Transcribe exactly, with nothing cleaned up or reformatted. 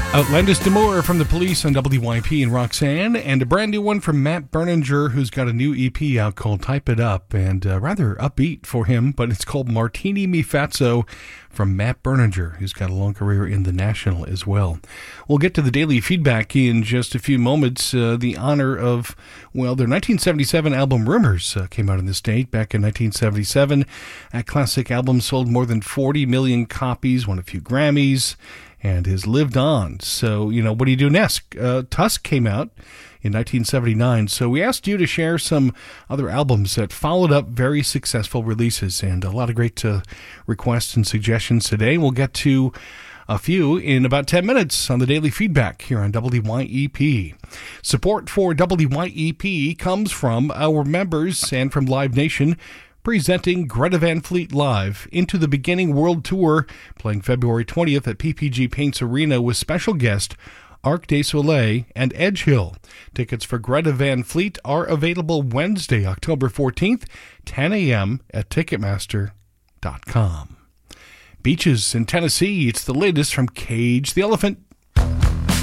Outlandish Demore from the Police on W Y P and Roxanne, and a brand new one from Matt Berninger, who's got a new E P out called Type It Up, and uh, rather upbeat for him, but it's called Martini Mi Fatso from Matt Berninger, who's got a long career in the National as well. We'll get to the daily feedback in just a few moments. Uh, the honor of, well, their nineteen seventy-seven album Rumors uh, came out in the state back in nineteen seventy-seven. That classic album sold more than forty million copies, won a few Grammys, and has lived on. So, you know, what do you do next? Uh, Tusk came out in nineteen seventy-nine, so we asked you to share some other albums that followed up very successful releases, and a lot of great uh, requests and suggestions today. We'll get to a few in about ten minutes on the daily feedback here on W Y E P. Support for W Y E P comes from our members and from Live Nation, presenting Greta Van Fleet live Into the Beginning World Tour, playing February twentieth at P P G Paints Arena with special guest Arc de Soleil and Edge Hill. Tickets for Greta Van Fleet are available Wednesday, October fourteenth, ten a.m. at Ticketmaster dot com. Beaches in Tennessee, it's the latest from Cage the Elephant.